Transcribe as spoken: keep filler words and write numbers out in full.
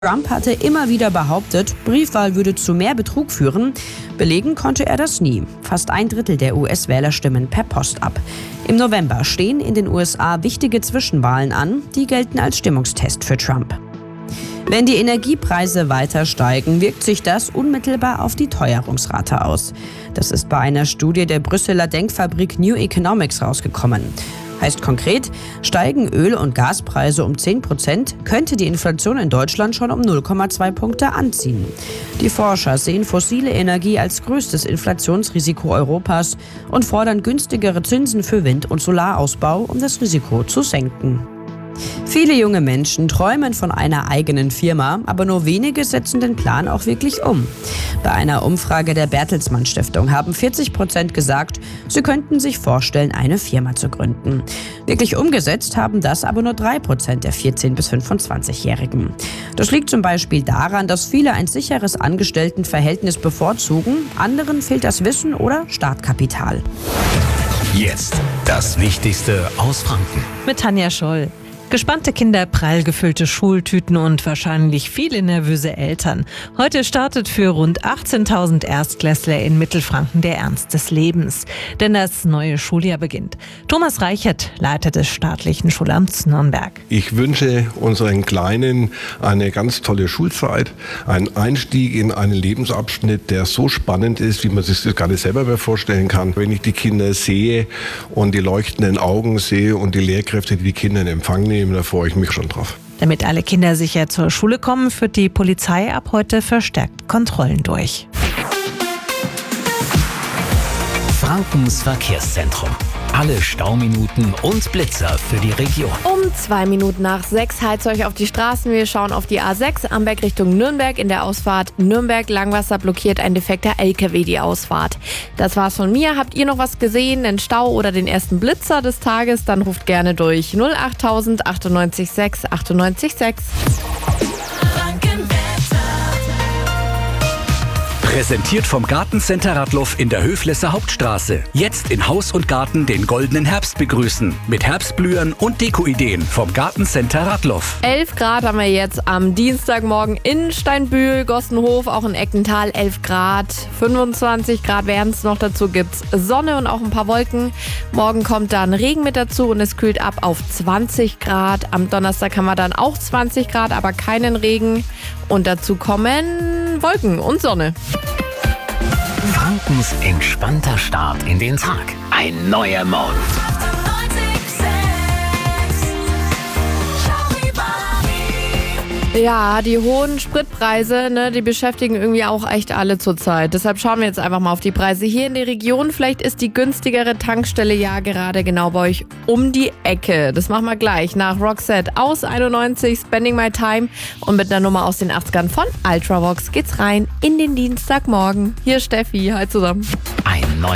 Trump hatte immer wieder behauptet, Briefwahl würde zu mehr Betrug führen. Belegen konnte er das nie. Fast ein Drittel der U S-Wähler stimmen per Post ab. Im November stehen in den U S A wichtige Zwischenwahlen an, die gelten als Stimmungstest für Trump. Wenn die Energiepreise weiter steigen, wirkt sich das unmittelbar auf die Teuerungsrate aus. Das ist bei einer Studie der Brüsseler Denkfabrik New Economics rausgekommen. Heißt konkret, steigen Öl- und Gaspreise um zehn Prozent, könnte die Inflation in Deutschland schon um null Komma zwei Punkte anziehen. Die Forscher sehen fossile Energie als größtes Inflationsrisiko Europas und fordern günstigere Zinsen für Wind- und Solarausbau, um das Risiko zu senken. Viele junge Menschen träumen von einer eigenen Firma, aber nur wenige setzen den Plan auch wirklich um. Bei einer Umfrage der Bertelsmann Stiftung haben vierzig Prozent gesagt, sie könnten sich vorstellen, eine Firma zu gründen. Wirklich umgesetzt haben das aber nur drei Prozent der vierzehn- bis fünfundzwanzigjährigen. Das liegt zum Beispiel daran, dass viele ein sicheres Angestelltenverhältnis bevorzugen, anderen fehlt das Wissen oder Startkapital. Jetzt das Wichtigste aus Franken. Mit Tanja Scholl. Gespannte Kinder, prall gefüllte Schultüten und wahrscheinlich viele nervöse Eltern. Heute startet für rund achtzehntausend Erstklässler in Mittelfranken der Ernst des Lebens. Denn das neue Schuljahr beginnt. Thomas Reichert, Leiter des staatlichen Schulamts Nürnberg. Ich wünsche unseren Kleinen eine ganz tolle Schulzeit, einen Einstieg in einen Lebensabschnitt, der so spannend ist, wie man sich das gar nicht selber mehr vorstellen kann. Wenn ich die Kinder sehe und die leuchtenden Augen sehe und die Lehrkräfte, die die Kinder in Empfang nehmen, da freue ich mich schon drauf. Damit alle Kinder sicher zur Schule kommen, führt die Polizei ab heute verstärkt Kontrollen durch. Frankens Verkehrszentrum. Alle Stauminuten und Blitzer für die Region. Um zwei Minuten nach sechs heizt euch auf die Straßen. Wir schauen auf die A sechs, Amberg Richtung Nürnberg. In der Ausfahrt Nürnberg-Langwasser blockiert ein defekter L K W die Ausfahrt. Das war's von mir. Habt ihr noch was gesehen, den Stau oder den ersten Blitzer des Tages? Dann ruft gerne durch null achttausend achtundneunzig sechs achtundneunzig sechs. Präsentiert vom Gartencenter Radloff in der Höflesser Hauptstraße. Jetzt in Haus und Garten den goldenen Herbst begrüßen. Mit Herbstblühern und Dekoideen vom Gartencenter Radloff. elf Grad haben wir jetzt am Dienstagmorgen in Steinbühl, Gossenhof, auch in Eckental elf Grad. fünfundzwanzig Grad werden es noch, dazu gibt's Sonne und auch ein paar Wolken. Morgen kommt dann Regen mit dazu und es kühlt ab auf zwanzig Grad. Am Donnerstag haben wir dann auch zwanzig Grad, aber keinen Regen. Und dazu kommen Wolken und Sonne. Frankens entspannter Start in den Tag. Ein neuer Morgen. Ja, die hohen Spritpreise, ne, die beschäftigen irgendwie auch echt alle zurzeit. Deshalb schauen wir jetzt einfach mal auf die Preise hier in der Region. Vielleicht ist die günstigere Tankstelle ja gerade genau bei euch um die Ecke. Das machen wir gleich nach Roxette aus einundneunzig, Spending My Time. Und mit einer Nummer aus den achtzigern von Ultravox geht's rein in den Dienstagmorgen. Hier Steffi, hi zusammen.